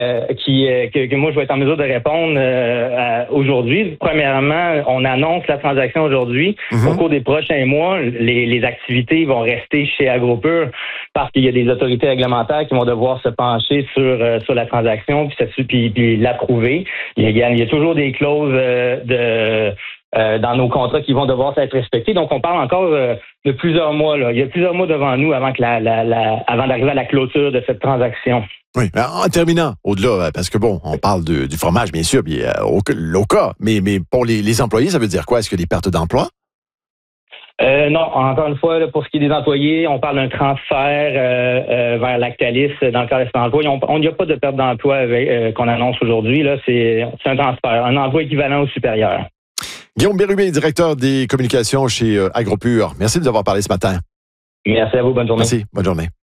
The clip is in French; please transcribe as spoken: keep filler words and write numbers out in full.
euh, qui euh, que, que moi je vais être en mesure de répondre euh, à, aujourd'hui. Premièrement, on annonce la transaction aujourd'hui. Mm-hmm. Au cours des prochains mois, les, les activités vont rester chez AgroPure parce qu'il y a des autorités réglementaires qui vont devoir se pencher sur euh, sur la transaction puis, puis, puis l'approuver. Il y, a, il y a toujours des clauses euh, de Euh, dans nos contrats qui vont devoir être respectés. Donc, on parle encore euh, de plusieurs mois. Là. Il y a plusieurs mois devant nous avant que la, la, la, avant d'arriver à la clôture de cette transaction. Oui, en terminant, au-delà, parce que bon, on parle de, du fromage, bien sûr, puis euh, au, au cas, mais, mais pour les, les employés, ça veut dire quoi? Est-ce que des pertes d'emploi? Euh, non, encore une fois, là, pour ce qui est des employés, on parle d'un transfert euh, euh, vers Lactalis dans le cadre de cet emploi. On n'y a pas de perte d'emploi avec, euh, qu'on annonce aujourd'hui. Là, c'est, c'est un transfert, un emploi équivalent au supérieur. Guillaume Bérubé, directeur des communications chez AgroPure. Merci de nous avoir parlé ce matin. Merci à vous. Bonne journée. Merci. Bonne journée.